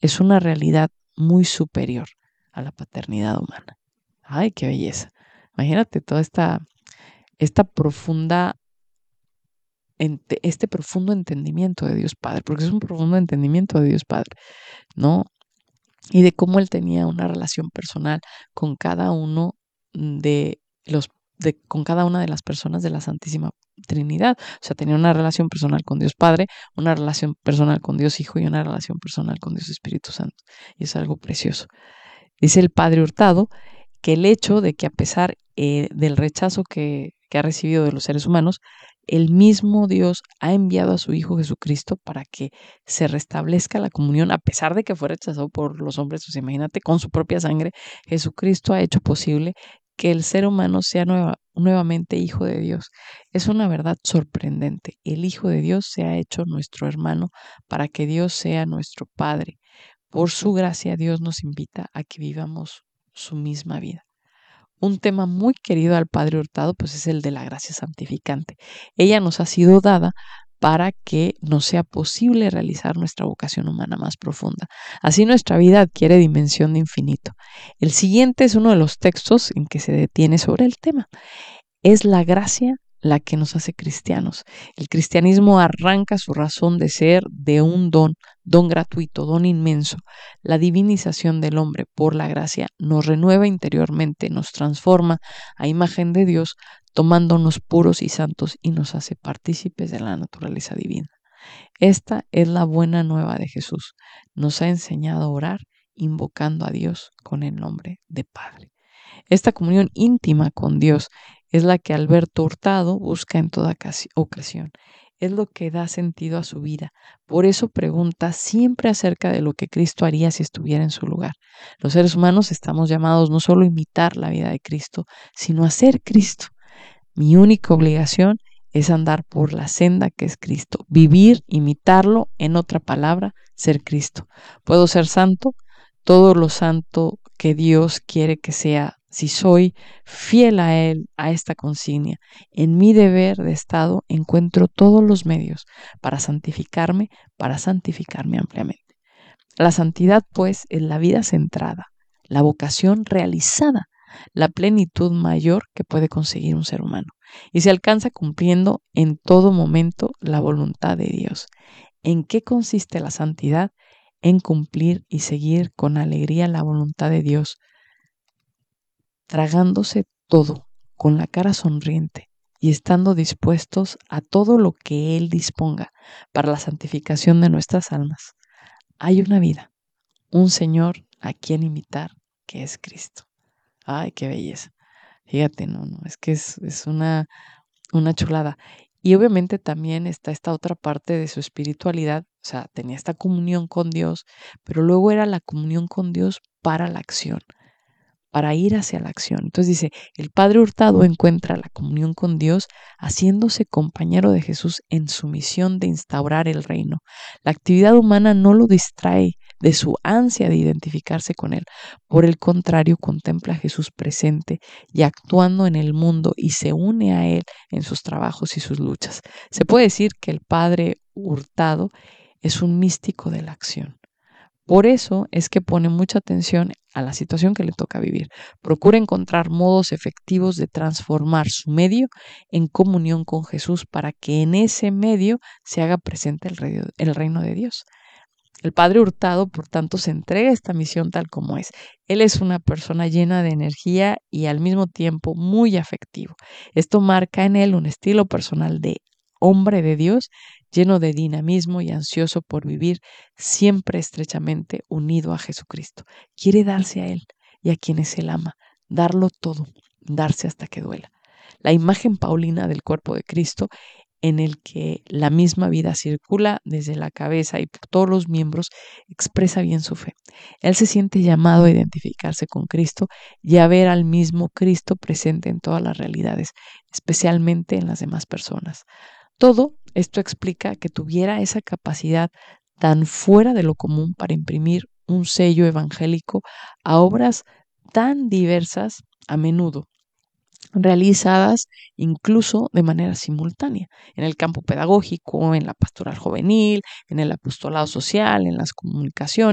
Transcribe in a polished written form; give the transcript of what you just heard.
es una realidad muy superior a la paternidad humana. ¡Ay, qué belleza! Imagínate toda esta profunda, este profundo entendimiento de Dios Padre, porque es un profundo entendimiento de Dios Padre, ¿no? Y de cómo Él tenía una relación personal con cada uno de con cada una de las personas de la Santísima Trinidad. O sea, tenía una relación personal con Dios Padre, una relación personal con Dios Hijo y una relación personal con Dios Espíritu Santo. Y es algo precioso. Dice el Padre Hurtado que el hecho de que a pesar del rechazo que ha recibido de los seres humanos, el mismo Dios ha enviado a su Hijo Jesucristo para que se restablezca la comunión, a pesar de que fue rechazado por los hombres. O sea, imagínate, con su propia sangre, Jesucristo ha hecho posible que el ser humano sea nuevamente hijo de Dios. Es una verdad sorprendente. El Hijo de Dios se ha hecho nuestro hermano para que Dios sea nuestro Padre. Por su gracia, Dios nos invita a que vivamos su misma vida. Un tema muy querido al Padre Hurtado, pues es el de la gracia santificante. Ella nos ha sido dada para que nos sea posible realizar nuestra vocación humana más profunda. Así nuestra vida adquiere dimensión de infinito. El siguiente es uno de los textos en que se detiene sobre el tema. Es la gracia la que nos hace cristianos. El cristianismo arranca su razón de ser de un don gratuito, don inmenso. La divinización del hombre por la gracia nos renueva interiormente, nos transforma a imagen de Dios, tomándonos puros y santos y nos hace partícipes de la naturaleza divina. Esta es la buena nueva de Jesús. Nos ha enseñado a orar invocando a Dios con el nombre de Padre. Esta comunión íntima con Dios es la que Alberto Hurtado busca en toda ocasión. Es lo que da sentido a su vida. Por eso pregunta siempre acerca de lo que Cristo haría si estuviera en su lugar. Los seres humanos estamos llamados no solo a imitar la vida de Cristo, sino a ser Cristo. Mi única obligación es andar por la senda que es Cristo, vivir, imitarlo, en otra palabra, ser Cristo. ¿Puedo ser santo? Todo lo santo que Dios quiere que sea, si soy fiel a Él, a esta consigna. En mi deber de Estado encuentro todos los medios para santificarme ampliamente. La santidad, pues, es la vida centrada, la vocación realizada, la plenitud mayor que puede conseguir un ser humano. Y se alcanza cumpliendo en todo momento la voluntad de Dios. ¿En qué consiste la santidad? En cumplir y seguir con alegría la voluntad de Dios, tragándose todo con la cara sonriente y estando dispuestos a todo lo que Él disponga para la santificación de nuestras almas. Hay una vida, un Señor a quien imitar, que es Cristo. ¡Ay, qué belleza! Fíjate, no, es que es una chulada. Y obviamente también está esta otra parte de su espiritualidad, o sea, tenía esta comunión con Dios, pero luego era la comunión con Dios para la acción, para ir hacia la acción. Entonces dice, el Padre Hurtado encuentra la comunión con Dios haciéndose compañero de Jesús en su misión de instaurar el reino. La actividad humana no lo distrae de su ansia de identificarse con Él. Por el contrario, contempla a Jesús presente y actuando en el mundo y se une a Él en sus trabajos y sus luchas. Se puede decir que el Padre Hurtado es un místico de la acción. Por eso es que pone mucha atención a la situación que le toca vivir. Procura encontrar modos efectivos de transformar su medio en comunión con Jesús para que en ese medio se haga presente el reino de Dios. El Padre Hurtado, por tanto, se entrega a esta misión tal como es. Él es una persona llena de energía y al mismo tiempo muy afectivo. Esto marca en él un estilo personal de hombre de Dios, lleno de dinamismo y ansioso por vivir siempre estrechamente unido a Jesucristo. Quiere darse a Él y a quienes Él ama, darlo todo, darse hasta que duela. La imagen paulina del cuerpo de Cristo, en el que la misma vida circula desde la cabeza y por todos los miembros, expresa bien su fe. Él se siente llamado a identificarse con Cristo y a ver al mismo Cristo presente en todas las realidades, especialmente en las demás personas. Todo esto explica que tuviera esa capacidad tan fuera de lo común para imprimir un sello evangélico a obras tan diversas, a menudo realizadas incluso de manera simultánea, en el campo pedagógico, en la pastoral juvenil, en el apostolado social, en las comunicaciones,